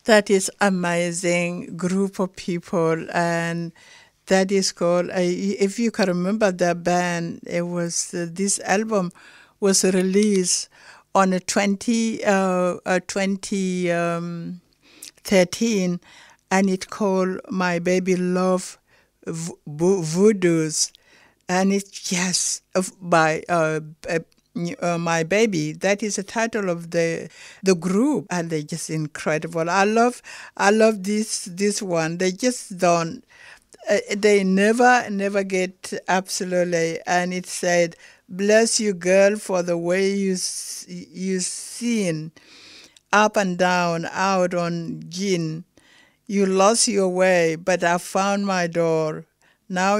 That is amazing group of people, and that is called. If you can remember the band, it was this album was released on a 2013, and it called "My Baby Love Voodoos," and it's just by my baby. That is the title of the group, and they're just incredible. I love this one. They just don't. They never get absolutely. And it said, "Bless you, girl, for the way you sing up and down out on gin. You lost your way, but I found my door. Now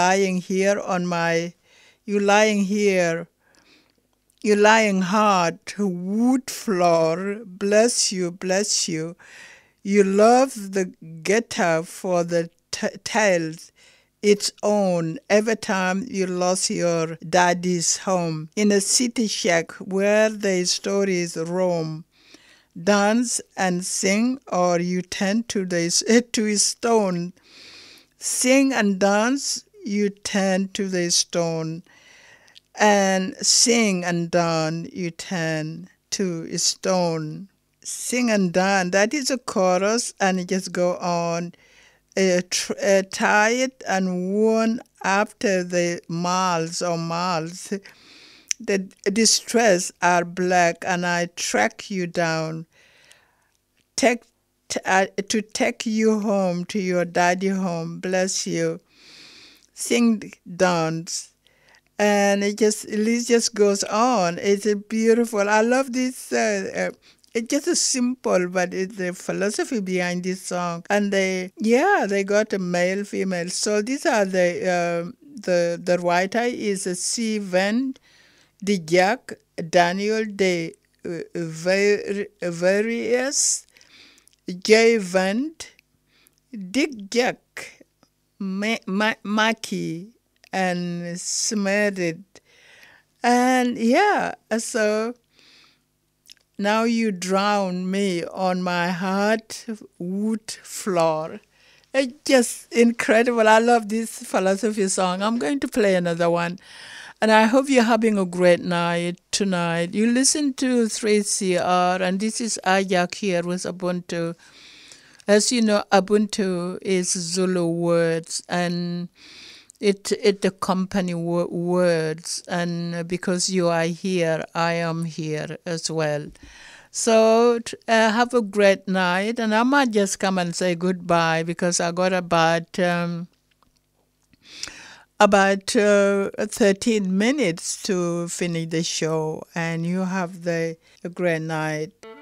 you lying here, you lying hard, wood floor. Bless you, bless you. You love the guitar for the tales its own every time you lost your daddy's home in a city shack where the stories roam. Dance and sing, or you tend to to stone. Sing and dance, you tend to the stone. And sing and dance, you tend to stone. Sing and dance, that is a chorus, and it just go on. Tired and worn after the miles. The distress are black, and I track you down. To take you home to your daddy home. Bless you. Sing, dance, and the list just goes on. It's a beautiful. I love this. It's just a simple, but it's the philosophy behind this song. And they got a male, female. So these are the writer is C. Van de Jack Daniel de Various J. Vand, Dick Jack, Mackie, and Smerid. And yeah, so now you drown me on my hardwood floor. It's just incredible. I love this philosophy song. I'm going to play another one. And I hope you're having a great night tonight. You listen to 3CR, and this is Ajak here with Ubuntu. As you know, Ubuntu is Zulu words, and it the company words, and because you are here, I am here as well. So have a great night, and I might just come and say goodbye because I got about 13 minutes to finish the show, and you have a great night.